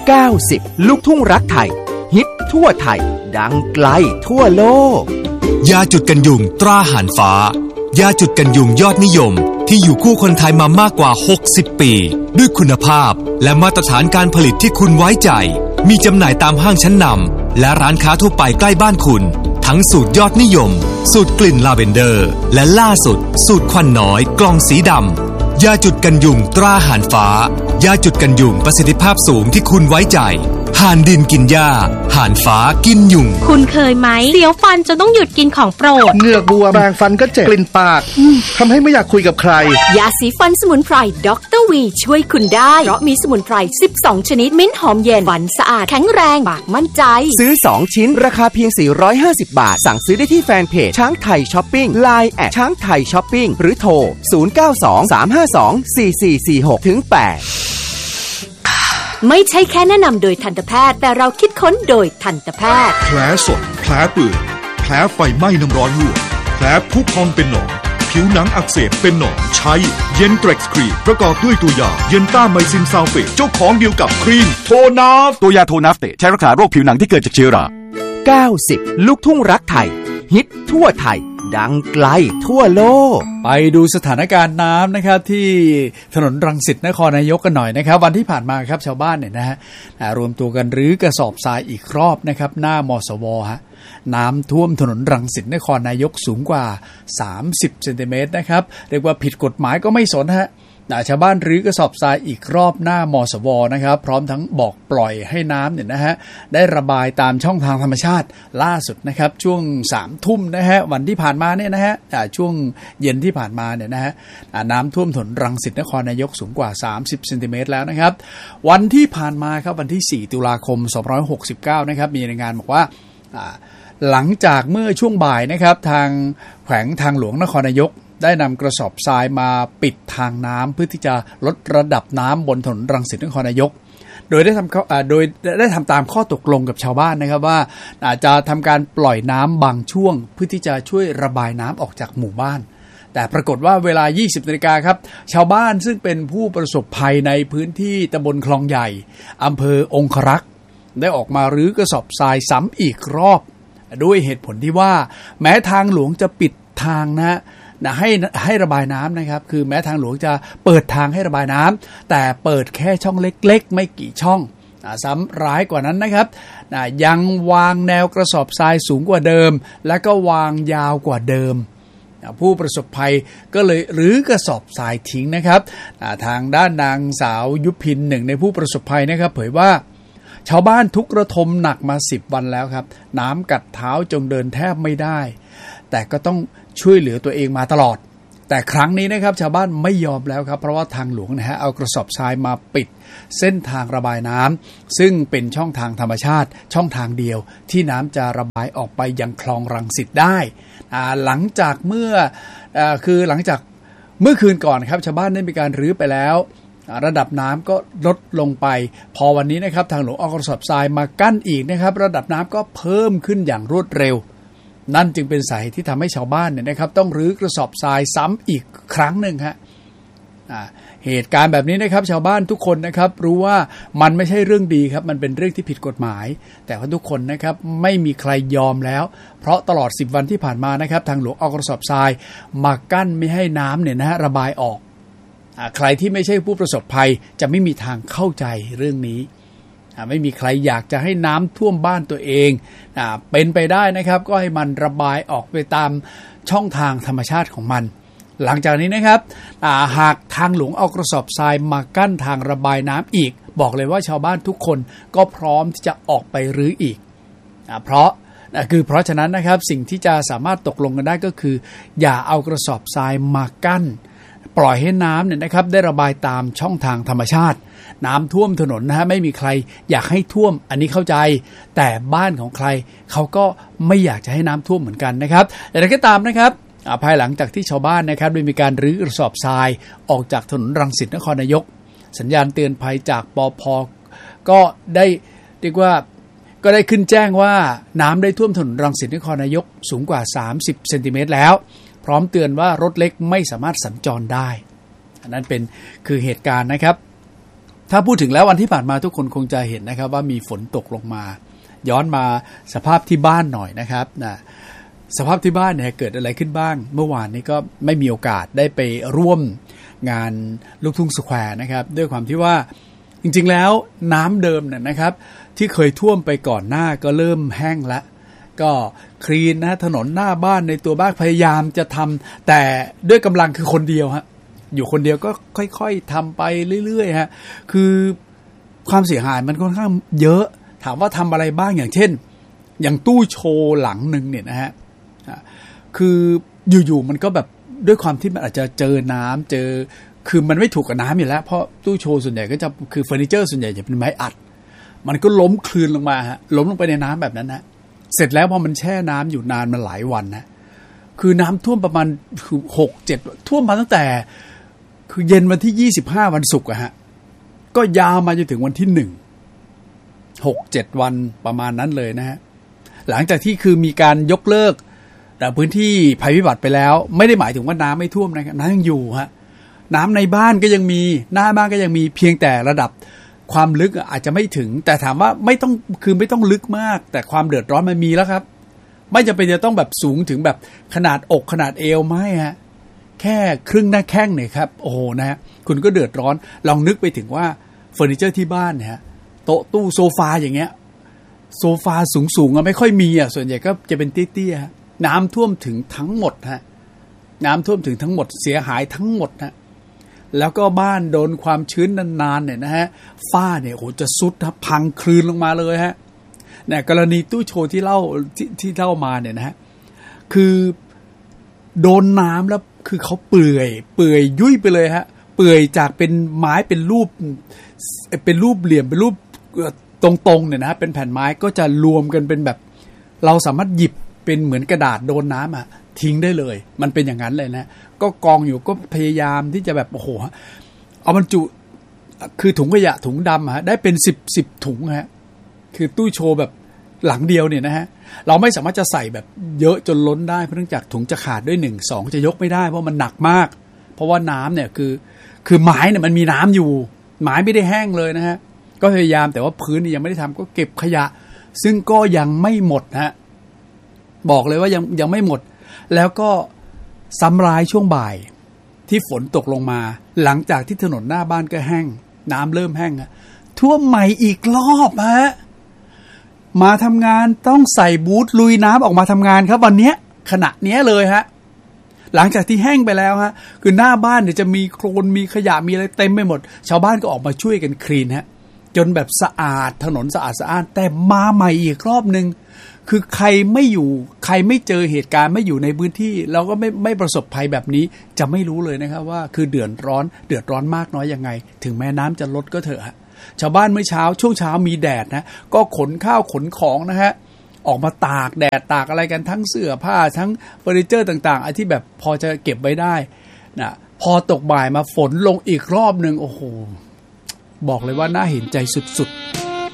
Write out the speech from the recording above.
90ลูกทุ่งรักไทยฮิตทั่วไทยดังไกลทั่วโลกยาจุดกันยุงตราหานฟ้ายาจุดกันยุงยอดนิยมที่อยู่คู่คนไทยมามากกว่า60ปีด้วยคุณภาพและมาตรฐานการผลิตที่คุณไว้ใจมีจำหน่ายตามห้างชั้นนำและร้านค้าทั่วไปใกล้บ้านคุณทั้งสูตรยอดนิยมสูตรกลิ่นลาเวนเดอร์และล่าสุดสูตรควันน้อยกล่องสีดำยาจุดกันยุงตราหานฟ้ายาจุดกันยุงประสิทธิภาพสูงที่คุณไว้ใจห่านดินกินหญ้าห่านฟ้ากินยุงคุณเคยไหมเสียวฟันจนต้องหยุดกินของโปรดเหงือกบวมแปรงฟันก็เจ็บกลิ่นปากทำให้ไม่อยากคุยกับใครยาสีฟันสมุนไพรดร.วีช่วยคุณได้เพราะมีสมุนไพร12ชนิดมิ้นหอมเย็นฟันสะอาดแข็งแรงปากมั่นใจซื้อ2ชิ้นราคาเพียง450บาทสั่งซื้อได้ที่แฟนเพจช้างไทยช้อปปิ้ง LINE แอดช้างไทยช้อปปิ้งหรือโทร0923524446-8 ไม่ใช่แค่แนะนำโดยทันตแพทย์แต่เราคิดค้นโดยทันตแพทย์แผลสดแผลเปื่อยแผลไฟไหม้น้ำร้อนลวกแผลพุพองเป็นหนองผิวหนังอักเสบเป็นหนองใช้เย็นเทร็กซ์ครีมประกอบด้วยตัวยาเย็นต้าไมซินซัลเฟตเจ้าของเดียวกับครีมโทนาฟตัวยาโทนาฟเตใช้รักษาโรคผิวหนังที่เกิดจากเชื้อรา 90ลูกทุ่งรักไทยฮิตทั่วไทยดังไกลทั่วโลกไปดูสถานการณ์น้ำนะครับที่ถนนรังสิตนครนายกกันหน่อยนะครับวันที่ผ่านมาครับชาวบ้านเนี่ยนะฮะรวมตัวกันรื้อกระสอบทรายอีกรอบนะครับหน้ามสวฮะน้ำท่วมถนนรังสิตนครนายกสูงกว่า30เซนติเมตรนะครับเรียกว่าผิดกฎหมายก็ไม่สนฮะชาวบ้านรื้อกระสอบทรายอีกรอบหน้ามสวนะครับพร้อมทั้งบอกปล่อยให้น้ำเนี่ยนะฮะได้ระบายตามช่องทางธรรมชาติล่าสุดนะครับช่วง 3 ทุ่มนะฮะวันที่ผ่านมาเนี่ยนะฮะช่วงเย็นที่ผ่านมาเนี่ยนะฮะน้ำท่วมถนนรังสิตนครนายกสูงกว่า30เซนติเมตรแล้วนะครับวันที่ผ่านมาครับวันที่4ตุลาคม2569นะครับมีรายงานบอกว่าหลังจากเมื่อช่วงบ่ายนะครับทางแขวงทางหลวงนครนายกได้นำกระสอบทรายมาปิดทางน้ำเพื่อที่จะลดระดับน้ำบนถนนรังสิตนครนายกโดยได้ทำตามข้อตกลงกับชาวบ้านนะครับว่าอาจจะทำการปล่อยน้ำบางช่วงเพื่อที่จะช่วยระบายน้ำออกจากหมู่บ้านแต่ปรากฏว่าเวลา 20:00 นครับชาวบ้านซึ่งเป็นผู้ประสบภัยในพื้นที่ตำบลคลองใหญ่อำเภอองครักษ์ได้ออกมารื้อกระสอบทรายซ้ำอีกรอบด้วยเหตุผลที่ว่าแม้ทางหลวงจะปิดทางให้ระบายน้ำนะครับคือแม้ทางหลวงจะเปิดทางให้ระบายน้ำแต่เปิดแค่ช่องเล็กๆไม่กี่ช่องซ้ำร้ายกว่านั้นนะครับยังวางแนวกระสอบทรายสูงกว่าเดิมและก็วางยาวกว่าเดิมผู้ประสบภัยก็เลยรื้อกระสอบทรายทิ้งนะครับทางด้านนางสาวยุพินหนึ่งในผู้ประสบภัยนะครับเผยว่าชาวบ้านทุกระทมหนักมา10 วันแล้วครับน้ำกัดเท้าจนเดินแทบไม่ได้แต่ก็ต้องช่วยเหลือตัวเองมาตลอดแต่ครั้งนี้นะครับชาวบ้านไม่ยอมแล้วครับเพราะว่าทางหลวงนะฮะเอากระสอบทรายมาปิดเส้นทางระบายน้ำซึ่งเป็นช่องทางธรรมชาติช่องทางเดียวที่น้ำจะระบายออกไปยังคลองรังสิตได้หลังจากเมื่อคืนก่อนครับชาวบ้านได้มีการรื้อไปแล้วระดับน้ำก็ลดลงไปพอวันนี้นะครับทางหลวงเอากระสอบทรายมากั้นอีกนะครับระดับน้ำก็เพิ่มขึ้นอย่างรวดเร็วนั่นจึงเป็นสาเหตุที่ทำให้ชาวบ้านเนี่ยนะครับต้องรื้อกระสอบทรายซ้ำอีกครั้งหนึ่งฮะเหตุการณ์แบบนี้นะครับชาวบ้านทุกคนนะครับรู้ว่ามันไม่ใช่เรื่องดีครับมันเป็นเรื่องที่ผิดกฎหมายแต่ว่าทุกคนนะครับไม่มีใครยอมแล้วเพราะตลอด10 วันที่ผ่านมานะครับทางหลวงเอากระสอบทรายมากั้นไม่ให้น้ำเนี่ยนะฮะระบายออกใครที่ไม่ใช่ผู้ประสบภัยจะไม่มีทางเข้าใจเรื่องนี้ไม่มีใครอยากจะให้น้ำท่วมบ้านตัวเองเป็นไปได้นะครับก็ให้มันระบายออกไปตามช่องทางธรรมชาติของมันหลังจากนี้นะครับหากทางหลวงเอากระสอบทรายมากั้นทางระบายน้ำอีกบอกเลยว่าชาวบ้านทุกคนก็พร้อมที่จะออกไปรื้ออีกเพราะฉะนั้นนะครับสิ่งที่จะสามารถตกลงกันได้ก็คืออย่าเอากระสอบทรายมากั้นปล่อยให้น้ำเนี่ยนะครับได้ระบายตามช่องทางธรรมชาติน้ำท่วมถนนนะฮะไม่มีใครอยากให้ท่วมอันนี้เข้าใจแต่บ้านของใครเขาก็ไม่อยากจะให้น้ำท่วมเหมือนกันนะครับแต่ก็ตามนะครับภายหลังจากที่ชาวบ้านนะครับได้มีการรื้อกระสอบทรายออกจากถนนรังสิตนครนายกสัญญาณเตือนภัยจากปภ.ก็ได้เรียกว่าก็ได้ขึ้นแจ้งว่าน้ำได้ท่วมถนนรังสิตนครนายกสูงกว่า30เซนติเมตรแล้วพร้อมเตือนว่ารถเล็กไม่สามารถสัญจรได้อันนั้นคือเหตุการณ์นะครับถ้าพูดถึงแล้ววันที่ผ่านมาทุกคนคงจะเห็นนะครับว่ามีฝนตกลงมาย้อนมาสภาพที่บ้านหน่อยนะครับสภาพที่บ้านเนี่ยเกิดอะไรขึ้นบ้างเมื่อวานนี้ก็ไม่มีโอกาสได้ไปร่วมงานลูกทุ่งสแควร์นะครับด้วยความที่ว่าจริงๆแล้วน้ำเดิมเนี่ยนะครับที่เคยท่วมไปก่อนหน้าก็เริ่มแห้งแล้วก็คลีนนะถนนหน้าบ้านในตัวบ้านพยายามจะทำแต่ด้วยกำลังคือคนเดียวฮะอยู่คนเดียวก็ค่อยๆทำไปเรื่อยๆฮะคือความเสียหายมันค่อนข้างเยอะถามว่าทำอะไรบ้างอย่างเช่นอย่างตู้โชว์หลังหนึ่งเนี่ยนะฮะคืออยู่ๆมันก็แบบด้วยความที่มันอาจจะเจอน้ำคือมันไม่ถูกกับน้ำอยู่แล้วเพราะตู้โชว์ส่วนใหญ่ก็จะคือเฟอร์นิเจอร์ส่วนใหญ่จะเป็นไม้อัดมันก็ล้มคลืนลงมาฮะล้มลงไปในน้ำแบบนั้นฮะเสร็จแล้วพอมันแช่น้ำอยู่นานมันหลายวันนะคือน้ำท่วมประมาณ6-7ท่วมมาตั้งแต่คือเย็นวันที่25วันศุกร์อะฮะก็ยาวมาจนถึงวันที่1 6-7 วันประมาณนั้นเลยนะฮะหลังจากที่คือมีการยกเลิกแต่พื้นที่ภัยพิบัติไปแล้วไม่ได้หมายถึงว่าน้ำไม่ท่วมนะครับน้ำยังอยู่ฮะน้ำในบ้านก็ยังมีหน้าบ้านก็ยังมีเพียงแต่ระดับความลึกอาจจะไม่ถึงแต่ถามว่าไม่ต้องลึกมากแต่ความเดือดร้อนมันมีแล้วครับไม่จำเป็นจะต้องแบบสูงถึงแบบขนาดอกขนาดเอวไม่ฮะแค่ครึ่งหน้าแข้งเนี่ยครับโอ้โหนะฮะคุณก็เดือดร้อนลองนึกไปถึงว่าเฟอร์นิเจอร์ที่บ้านเนี่ยโต๊ะตู้โซฟาอย่างเงี้ยโซฟาสูงๆไม่ค่อยมีส่วนใหญ่ก็จะเป็นเตี้ยๆน้ำท่วมถึงทั้งหมดฮะน้ำท่วมถึงทั้งหมดเสียหายทั้งหมดฮะแล้วก็บ้านโดนความชื้นนานๆเนี่ยนะฮะฝ้าเนี่ยโหจะซุดครับพังคลืนลงมาเลยฮะเนี่ยกรณีตู้โชว์ที่เล่ามาเนี่ยนะฮะคือโดนน้ำแล้วคือเขาเปื่อยยุ่ยไปเลยฮะเปื่อยจากเป็นไม้เป็นรูปเหลี่ยมเป็นรูปตรงๆเนี่ยนะเป็นแผ่นไม้ก็จะรวมกันเป็นแบบเราสามารถหยิบเป็นเหมือนกระดาษโดนน้ำทิ้งได้เลยมันเป็นอย่างนั้นเลยนะก็กองอยู่ก็พยายามที่จะแบบโอ้โหเอาบรรจุคือถุงขยะถุงดำได้เป็น10ถุงฮะคือตู้โชว์แบบหลังเดียวเนี่ยนะฮะเราไม่สามารถจะใส่แบบเยอะจนล้นได้เพราะเนื่องจากถุงจะขาดด้วย1-2จะยกไม่ได้เพราะมันหนักมากเพราะว่าน้ำเนี่ยคือไม้เนี่ยมันมีน้ำอยู่ไม้ไม่ได้แห้งเลยนะฮะก็พยายามแต่ว่าพื้นยังไม่ได้ทำก็เก็บขยะซึ่งก็ยังไม่หมดฮะบอกเลยว่ายังไม่หมดแล้วก็ซ้ำร้ายช่วงบ่ายที่ฝนตกลงมาหลังจากที่ถนนหน้าบ้านก็แห้งน้ำเริ่มแห้งท่วมใหม่อีกรอบฮะมาทำงานต้องใส่บูทลุยน้ำออกมาทำงานครับวันนี้ขณะนี้เลยฮะหลังจากที่แห้งไปแล้วฮะคือหน้าบ้านเนี่ยจะมีโคลนมีขยะมีอะไรเต็มไปหมดชาวบ้านก็ออกมาช่วยกันคลีนฮะจนแบบสะอาดถนนสะอาดแต่มาใหม่อีกรอบนึงคือใครไม่อยู่ใครไม่เจอเหตุการณ์ไม่อยู่ในพื้นที่เราก็ไม่ประสบภัยแบบนี้จะไม่รู้เลยนะครับว่าคือเดือดร้อนมากน้อยยังไงถึงแม้น้ำจะลดก็เถอะชาวบ้านเมื่อเช้าช่วงเช้ามีแดดนะก็ขนข้าวขนของนะฮะออกมาตากแดดตากอะไรกันทั้งเสื้อผ้าทั้งเฟอร์นิเจอร์ต่างๆไอ้ที่แบบพอจะเก็บไว้ได้นะพอตกบ่ายมาฝนลงอีกรอบนึงโอ้โหบอกเลยว่าน่าเห็นใจสุดๆ